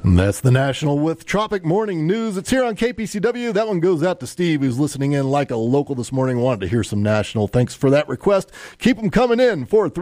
And that's the National with Tropic Morning News. It's here on KPCW. That one goes out to Steve, who's listening in like a local this morning. Wanted to hear some national. Thanks for that request. Keep them coming in,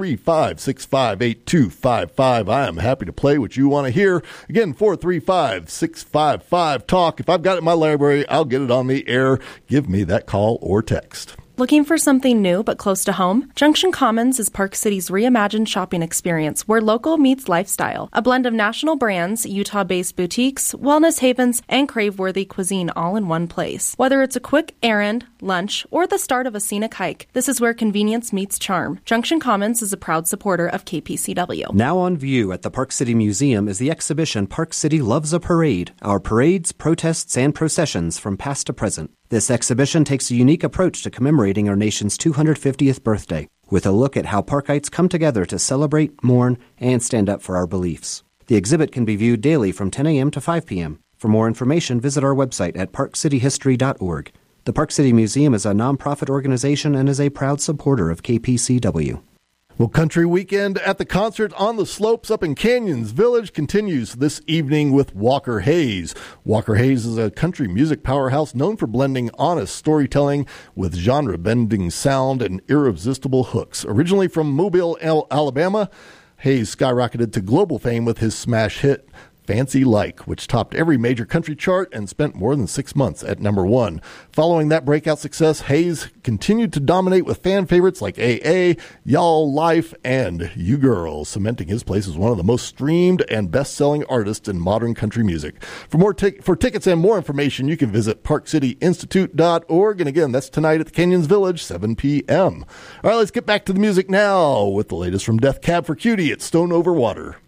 435-658-255. I am happy to play what you want to hear. Again, 435-655-TALK. If I've got it in my library, I'll get it on the air. Give me that call or text. Looking for something new but close to home? Junction Commons is Park City's reimagined shopping experience where local meets lifestyle. A blend of national brands, Utah-based boutiques, wellness havens, and crave-worthy cuisine all in one place. Whether it's a quick errand, lunch, or the start of a scenic hike, this is where convenience meets charm. Junction Commons is a proud supporter of KPCW. Now on view at the Park City Museum is the exhibition Park City Loves a Parade, our parades, protests, and processions from past to present. This exhibition takes a unique approach to commemorating our nation's 250th birthday, with a look at how Parkites come together to celebrate, mourn, and stand up for our beliefs. The exhibit can be viewed daily from 10 a.m. to 5 p.m. For more information, visit our website at parkcityhistory.org. The Park City Museum is a nonprofit organization and is a proud supporter of KPCW. Well, Country Weekend at the Concert on the Slopes up in Canyons Village continues this evening with Walker Hayes. Walker Hayes is a country music powerhouse known for blending honest storytelling with genre-bending sound and irresistible hooks. Originally from Mobile, Alabama, Hayes skyrocketed to global fame with his smash hit Fancy Like, which topped every major country chart and spent more than 6 months at number 1. Following that breakout success, Hayes continued to dominate with fan favorites like AA, Y'all Life, and You Girls, cementing his place as one of the most streamed and best-selling artists in modern country music. For tickets and more information, you can visit parkcityinstitute.org. And again, that's tonight at the Canyons Village, 7 p.m. All right, let's get back to the music now with the latest from Death Cab for Cutie at Stone Over Water.